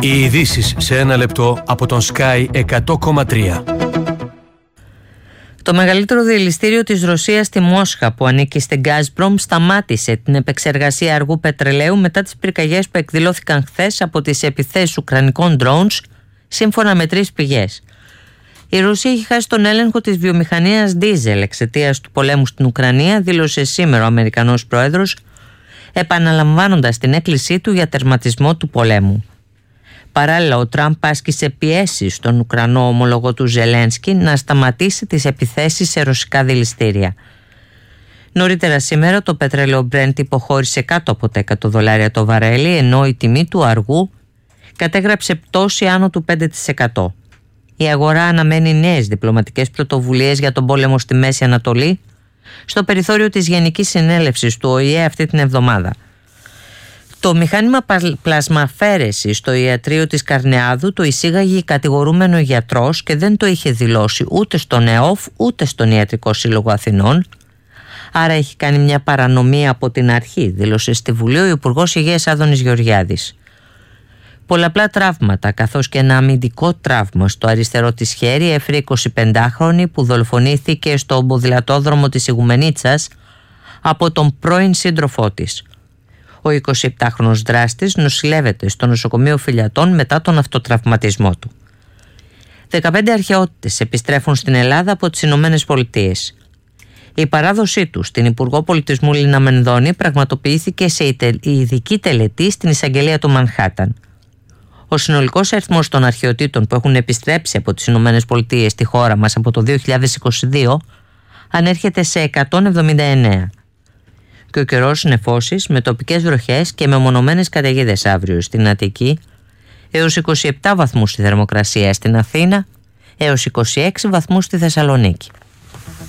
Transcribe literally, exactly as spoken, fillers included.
Οι ειδήσεις σε ένα λεπτό από τον Sky εκατό κόμμα τρία. Το μεγαλύτερο διελιστήριο της Ρωσίας στη Μόσχα, που ανήκει στην Gazprom, σταμάτησε την επεξεργασία αργού πετρελαίου μετά τις πυρκαγιές που εκδηλώθηκαν χθες από τις επιθέσεις ουκρανικών drones, σύμφωνα με τρεις πηγές. Η Ρωσία έχει χάσει τον έλεγχο της βιομηχανίας δίζελ εξαιτίας του πολέμου στην Ουκρανία, δήλωσε σήμερα ο Αμερικανός πρόεδρος, επαναλαμβάνοντας την έκκλησή του για τερματισμό του πολέμου. Παράλληλα, ο Τραμπ άσκησε πιέσεις στον Ουκρανό ομολογό του Ζελένσκι να σταματήσει τις επιθέσεις σε ρωσικά δηληστήρια. Νωρίτερα σήμερα το πετρέλαιο Brent υποχώρησε κάτω από τα εκατό δολάρια το βαρέλι, ενώ η τιμή του αργού κατέγραψε πτώση άνω του πέντε τοις εκατό. Η αγορά αναμένει νέες διπλωματικές πρωτοβουλίες για τον πόλεμο στη Μέση Ανατολή στο περιθώριο της Γενικής Συνέλευσης του Ο Η Ε αυτή την εβδομάδα. Το μηχάνημα πλασμαφέρεσης στο ιατρείο της Καρνεάδου το εισήγαγε κατηγορούμενο γιατρός και δεν το είχε δηλώσει ούτε στον ΕΟΦ ούτε στον Ιατρικό Σύλλογο Αθηνών. Άρα έχει κάνει μια παρανομία από την αρχή, δήλωσε στη Βουλή ο Υπουργός Υγείας Άδωνης Γεωργιάδης. Πολλαπλά τραύματα, καθώς και ένα αμυντικό τραύμα στο αριστερό της χέρι έφερε η εικοσιπεντάχρονη που δολοφονήθηκε στο ποδηλατόδρομο της Ιγουμενίτσας από τον πρώην σύντροφό της. Ο εικοσιεπτάχρονος δράστης νοσηλεύεται στο νοσοκομείο Φυλιατών μετά τον αυτοτραυματισμό του. δεκαπέντε αρχαιότητες επιστρέφουν στην Ελλάδα από τις Ηνωμένες Πολιτείες. Η παράδοσή τους στην Υπουργό Πολιτισμού Λίνα Μενδώνη πραγματοποιήθηκε σε ειδική τελετή στην εισαγγελία του Μανχάταν. Ο συνολικός αριθμός των αρχαιοτήτων που έχουν επιστρέψει από τις Ηνωμένες Πολιτείες στη χώρα μας από το δύο χιλιάδες είκοσι δύο ανέρχεται σε εκατόν εβδομήντα εννέα. Και ο καιρός νεφώσεις με τοπικές βροχές και μεμονωμένες καταιγίδες αύριο στην Αττική, έως είκοσι επτά βαθμούς στη θερμοκρασία στην Αθήνα, έως είκοσι έξι βαθμούς στη Θεσσαλονίκη.